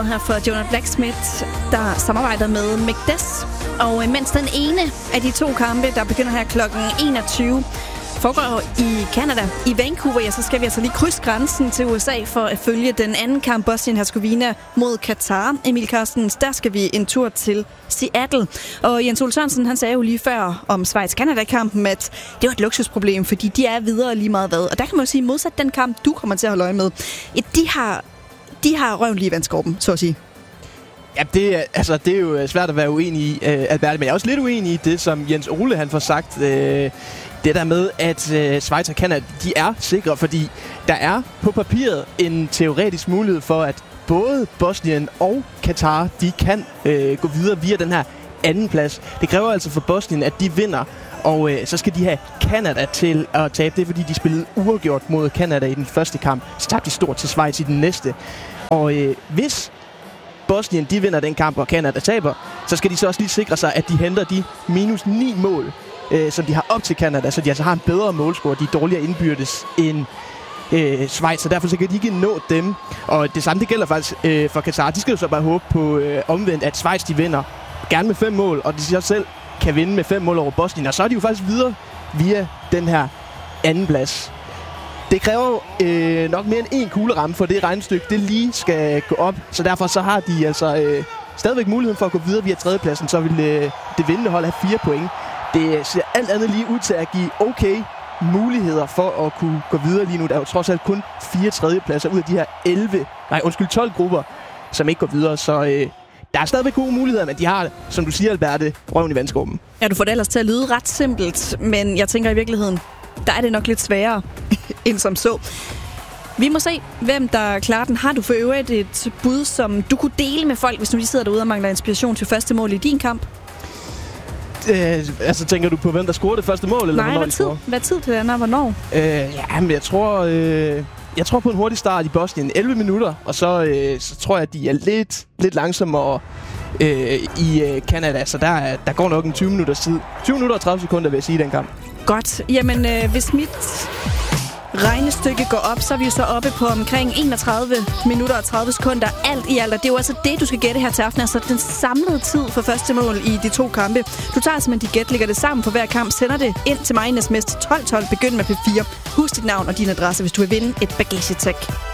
Her for Jonah Blacksmith, der samarbejder med Mcdess. Og mens den ene af de 2 kampe, der begynder her klokken 21, foregår i Canada, i Vancouver, ja, så skal vi altså lige krydse grænsen til USA for at følge den anden kamp, Bosnien-Herzegovina mod Katar. Emil Carstens, der skal vi en tur til Seattle. Og Jens Ole Sørensen, han sagde jo lige før om Schweiz-Canada-kampen, at det var et luksusproblem, fordi de er videre lige meget hvad. Og der kan man jo sige, modsat den kamp, du kommer til at holde øje med, de har røven lige i vandskorben, så at sige. Ja, det er jo svært at være uenig i, Albert, men jeg er også lidt uenig i det, som Jens Ole han får sagt. Det der med, at Schweiz og Canada, de er sikre, fordi der er på papiret en teoretisk mulighed for, at både Bosnien og Katar, de kan gå videre via den her anden plads. Det kræver altså for Bosnien, at de vinder, og så skal de have Canada til at tabe. Det er, fordi de spillede uafgjort mod Canada i den første kamp. Så tabte de stort til Schweiz i den næste. Og hvis Bosnien, de vinder den kamp, og Canada taber, så skal de så også lige sikre sig, at de henter de -9 mål, som de har op til Canada, så de altså har en bedre målscore. De er dårligere indbyrdes end Schweiz, så derfor så kan de ikke nå dem. Og det samme, det gælder faktisk for Katar. De skal jo så bare håbe på omvendt, at Schweiz, de vinder gerne med 5 mål, og de så selv kan vinde med 5 mål over Bosnien. Og så er de jo faktisk videre via den her anden plads. Det kræver nok mere end 1 kugleramme, for det regnestykke, det lige skal gå op. Så derfor så har de altså stadigvæk muligheden for at gå videre via tredjepladsen. Så vil det vindende hold have 4 point. Det ser alt andet lige ud til at give okay muligheder for at kunne gå videre lige nu. Der er jo trods alt kun 4 tredjepladser ud af de her 12 grupper, som ikke går videre. Så der er stadigvæk gode muligheder, men de har, som du siger, Alberte, røven i vandskorben. Ja, du får det ellers til at lyde ret simpelt, men jeg tænker i virkeligheden, der er det nok lidt sværere end som så. Vi må se, hvem der klarer den. Har du for øvrigt et bud, som du kunne dele med folk, hvis nu de sidder derude og mangler inspiration til første mål i din kamp? Altså, tænker du på, hvem der scorer det første mål? Eller nej, hvad tid til den, og hvornår? Men jeg tror på en hurtig start i Bosnien. 11 minutter, og så tror jeg, at de er lidt langsommere i Canada. Så der går nok en 20 minutters tid. 20 minutter og 30 sekunder, vil jeg sige, den kamp. Godt. Jamen, hvis mit regnestykke går op, så er vi jo så oppe på omkring 31 minutter og 30 sekunder alt i alt. Og det er jo altså det, du skal gætte her til aften. Altså den samlede tid for første mål i de 2 kampe. Du tager simpelthen de gæt, lægger det sammen for hver kamp, sender det ind til mig i sms til 1212. Begynd med P4. Husk dit navn og din adresse, hvis du vil vinde et bagagetæk.